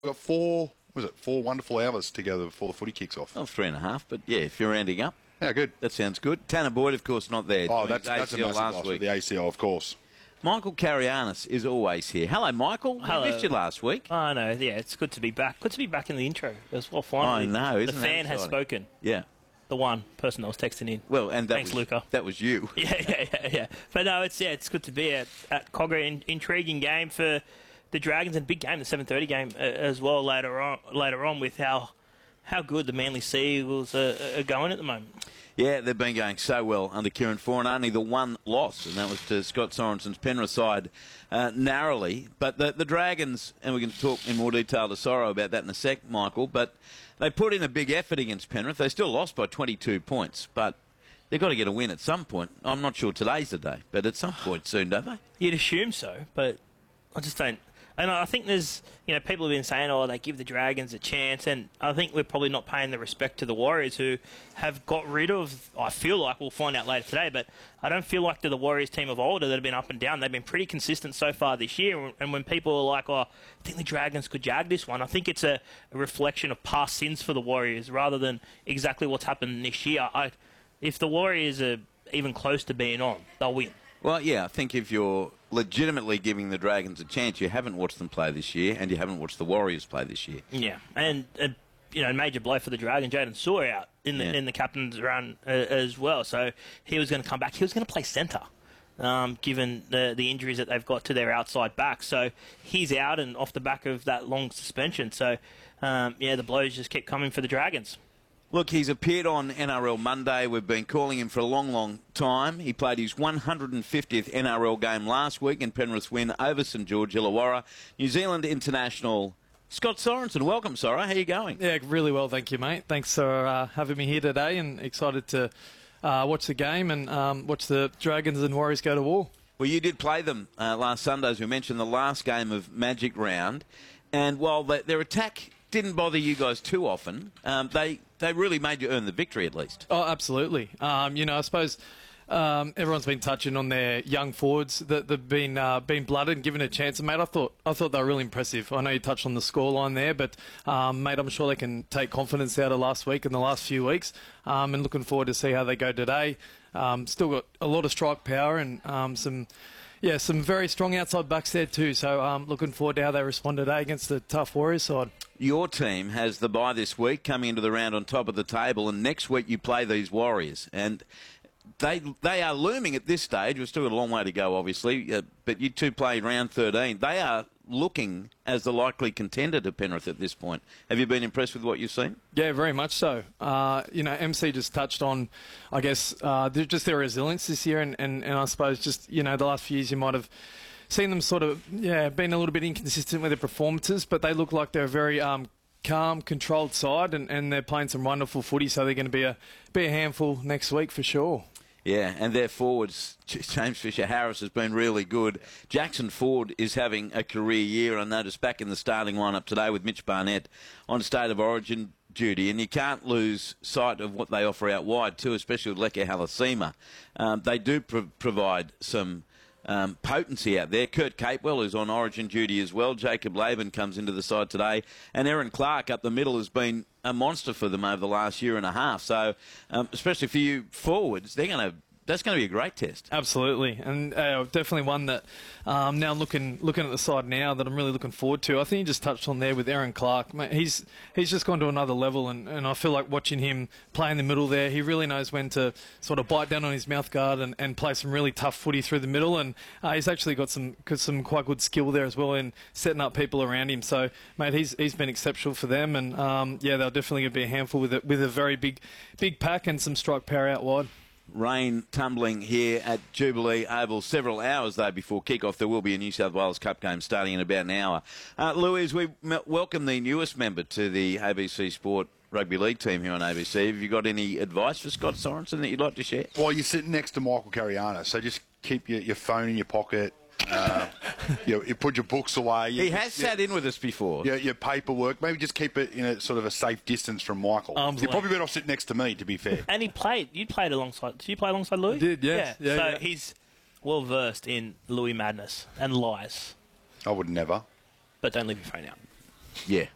We've got four wonderful hours together before the footy kicks off. Well, 3.5, but yeah, if you're rounding up. Yeah, good. That sounds good. Tanner Boyd, of course, not there. Oh, that's a massive last loss week. with the ACL, of course. Michael Carianis is always here. Hello, Michael. Hello. We missed you last week. Oh, no, yeah, it's good to be back. Good to be back in the intro as well, finally. I know, isn't the that fan has exciting? spoken. Yeah. The one person that was texting in. Well, and that Thanks, was, Luca. That was you. Yeah. But no, it's good to be at Cogger. Intriguing game for the Dragons and big game, the 7:30 game as well later on with how good the Manly Sea Eagles are going at the moment. Yeah, they've been going so well under Kieran Foran. Only the one loss, and that was to Scott Sorensen's Penrith side narrowly. But the Dragons, and we can talk in more detail to Sorrow about that in a sec, Michael, but they put in a big effort against Penrith. They still lost by 22 points, but they've got to get a win at some point. I'm not sure today's the day, but at some point soon, don't they? You'd assume so, but I just don't. And I think there's, people have been saying, they give the Dragons a chance, and I think we're probably not paying the respect to the Warriors, who have got rid of, I feel like, we'll find out later today, but I don't feel like they're the Warriors team of old that have been up and down. They've been pretty consistent so far this year, and when people are like, I think the Dragons could jag this one, I think it's a reflection of past sins for the Warriors rather than exactly what's happened this year. If the Warriors are even close to being on, they'll win. Well, yeah, I think if you're legitimately giving the Dragons a chance, you haven't watched them play this year, and you haven't watched the Warriors play this year. Yeah, and major blow for the Dragons. Jaden Saw out in the captain's run as well, so he was going to come back. He was going to play centre, given the injuries that they've got to their outside back. So he's out and off the back of that long suspension. So the blows just keep coming for the Dragons. Look, he's appeared on NRL Monday. We've been calling him for a long, long time. He played his 150th NRL game last week in Penrith's win over St George Illawarra. New Zealand international Scott Sorensen. Welcome, Sora. How are you going? Yeah, really well, thank you, mate. Thanks for having me here today, and excited to watch the game and watch the Dragons and Warriors go to war. Well, you did play them last Sunday, as we mentioned, the last game of Magic Round. And while their attack didn't bother you guys too often, they really made you earn the victory at least. Oh, absolutely. I suppose everyone's been touching on their young forwards that they've been blooded and given a chance. And, mate, I thought they were really impressive. I know you touched on the scoreline there, but, mate, I'm sure they can take confidence out of last week and the last few weeks. And looking forward to see how they go today. Still got a lot of strike power and some very strong outside backs there too. So looking forward to how they respond today against the tough Warriors side. Your team has the bye this week, coming into the round on top of the table, and next week you play these Warriors. And they are looming at this stage. We've still got a long way to go, obviously, but you two play round 13. They are looking as the likely contender to Penrith at this point. Have you been impressed with what you've seen? Yeah, very much so. MC just touched on, I guess, just their resilience this year, and I suppose just, the last few years you might have seen them sort of, been a little bit inconsistent with their performances, but they look like they're a very calm, controlled side, and they're playing some wonderful footy, so they're going to be a handful next week for sure. Yeah, and their forwards, James Fisher-Harris has been really good. Jackson Ford is having a career year. I noticed back in the starting lineup today with Mitch Barnett on State of Origin duty, and you can't lose sight of what they offer out wide too, especially with Leke Halasima. They do provide some potency out there. Kurt Capewell is on Origin duty as well. Jacob Laban comes into the side today, and Aaron Clark up the middle has been a monster for them over the last year and a half. So, especially for you forwards, that's going to be a great test. Absolutely, and definitely one that now looking at the side now that I'm really looking forward to. I think you just touched on there with Aaron Clark. Mate, he's just gone to another level, and I feel like watching him play in the middle there, he really knows when to sort of bite down on his mouth guard and play some really tough footy through the middle, and he's actually got some quite good skill there as well in setting up people around him. So, mate, he's been exceptional for them, and they're definitely going to be a handful with a very big pack and some strike power out wide. Rain tumbling here at Jubilee Oval several hours, though, before kick-off. There will be a New South Wales Cup game starting in about an hour. Louise, we welcome the newest member to the ABC Sport Rugby League team here on ABC. Have you got any advice for Scott Sorensen that you'd like to share? Well, you're sitting next to Michael Carianis, so just keep your phone in your pocket. You put your books away. He has sat in with us before. Your paperwork. Maybe just keep it in a sort of a safe distance from Michael. You're probably better off sitting next to me, to be fair. And you played alongside. Did you play alongside Louis? I did, yes. Yeah. So he's well versed in Louis madness and lies. I would never. But don't leave your phone out. Yeah,